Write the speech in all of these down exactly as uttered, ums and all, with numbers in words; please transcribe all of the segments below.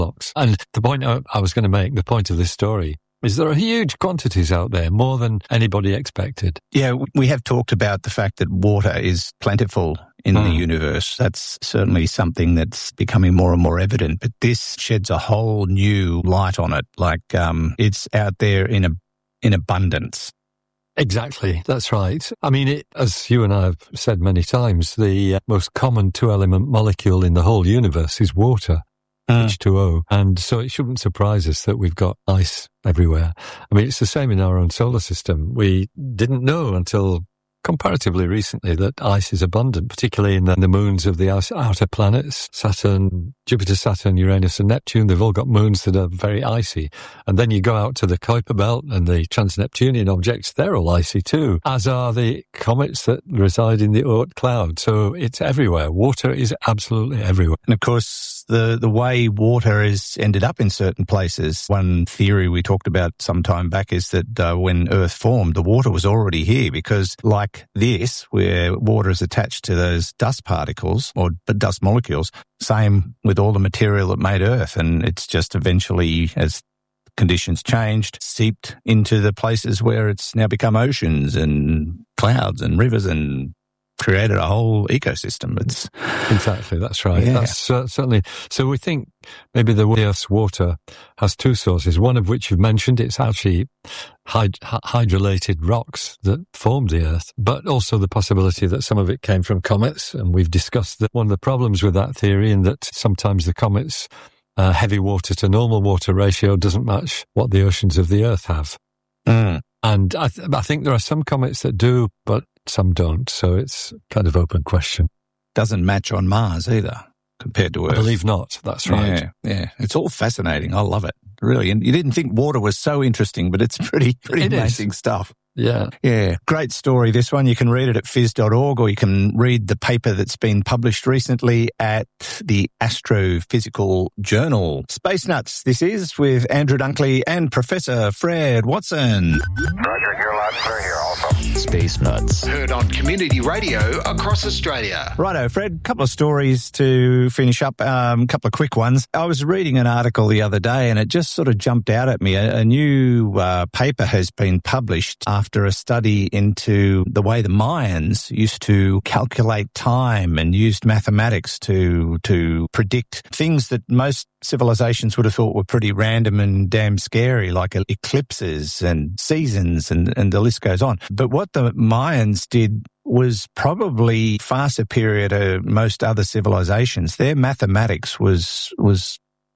blocks. And the point I, I was going to make, the point of this story, is there are huge quantities out there, more than anybody expected. Yeah, we have talked about the fact that water is plentiful in mm. the universe. That's certainly something that's becoming more and more evident. But this sheds a whole new light on it. Like um, it's out there in a, in abundance. Exactly, that's right. I mean, it, as you and I have said many times, the uh, most common two-element molecule in the whole universe is water. H two O. And so it shouldn't surprise us that we've got ice everywhere. I mean, it's the same in our own solar system. We didn't know until comparatively recently that ice is abundant, particularly in the, the moons of the outer planets. Saturn, Jupiter, Saturn, Uranus and Neptune, they've all got moons that are very icy. And then you go out to the Kuiper Belt and the trans-Neptunian objects, they're all icy too, as are the comets that reside in the Oort cloud. So it's everywhere. Water is absolutely everywhere. And of course, the, the way water has ended up in certain places, one theory we talked about some time back is that uh, when Earth formed, the water was already here because like this, where water is attached to those dust particles or dust molecules, same with all the material that made Earth. And it's just eventually, as conditions changed, seeped into the places where it's now become oceans and clouds and rivers and created a whole ecosystem. It's exactly, that's right. Yeah. That's uh, certainly. So we think maybe the Earth's water has two sources, one of which you've mentioned. It's actually hyd- hydrolated rocks that formed the Earth, but also the possibility that some of it came from comets. And we've discussed that one of the problems with that theory, in that sometimes the comets' uh, heavy water to normal water ratio doesn't match what the oceans of the Earth have. Mm. And I, th- I think there are some comets that do, but some don't. So it's kind of open question. Doesn't match on Mars either, compared to Earth. I believe not. That's right. Yeah, yeah. It's all fascinating. I love it, really. And you didn't think water was so interesting, but it's pretty, pretty it amazing is. stuff. Yeah. Yeah. Great story, this one. You can read it at phys dot org, or you can read the paper that's been published recently at the Astrophysical Journal. Space Nuts, this is, with Andrew Dunkley and Professor Fred Watson. Roger, you're loud and clear here also. Space Nuts. Heard on community radio across Australia. Righto, Fred, couple of stories to finish up, a um, couple of quick ones. I was reading an article the other day and it just sort of jumped out at me. A, a new uh, paper has been published after a study into the way the Mayans used to calculate time and used mathematics to to predict things that most civilizations would have thought were pretty random and damn scary, like eclipses and seasons, and, and the list goes on. But what the Mayans did was probably far superior to most other civilizations. Their mathematics was was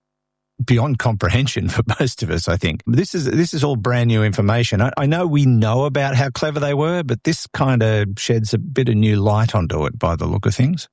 beyond comprehension for most of us, I think. This is this is all brand new information. I, I know we know about how clever they were, but this kind of sheds a bit of new light onto it by the look of things.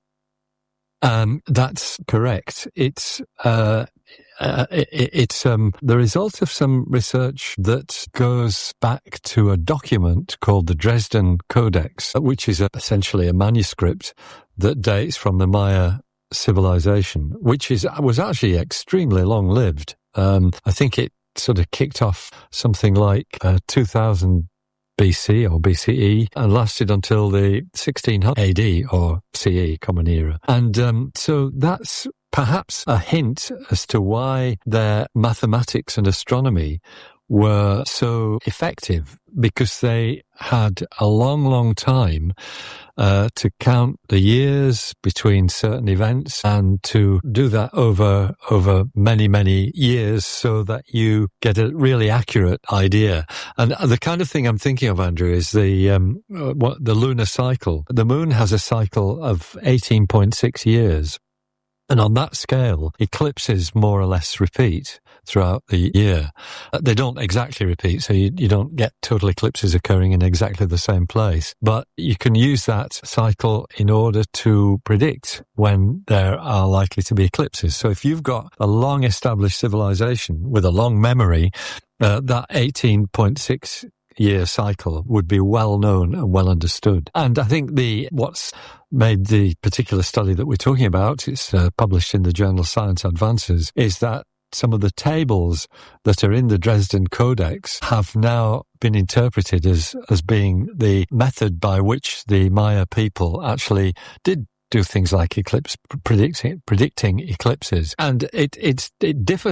Um, that's correct. It's uh, uh, it, it's um, the result of some research that goes back to a document called the Dresden Codex, which is a, essentially a manuscript that dates from the Maya civilization, which is was actually extremely long-lived. Um, I think it sort of kicked off something like uh, two thousand B C or B C E and lasted until the sixteen hundred A D or C E, Common Era. And um, so that's perhaps a hint as to why their mathematics and astronomy were so effective, because they had a long, long time uh, to count the years between certain events and to do that over over many, many years so that you get a really accurate idea. And the kind of thing I'm thinking of, Andrew, is the um, what the lunar cycle. The moon has a cycle of eighteen point six years. And on that scale, eclipses more or less repeat throughout the year. They don't exactly repeat, so you, you don't get total eclipses occurring in exactly the same place. But you can use that cycle in order to predict when there are likely to be eclipses. So if you've got a long-established civilization with a long memory, uh, that eighteen point six year cycle would be well known and well understood. And I think the what's made the particular study that we're talking about, it's uh, published in the journal Science Advances, is that some of the tables that are in the Dresden Codex have now been interpreted as, as being the method by which the Maya people actually did do things like eclipse predicting predicting eclipses, and it it's, it differs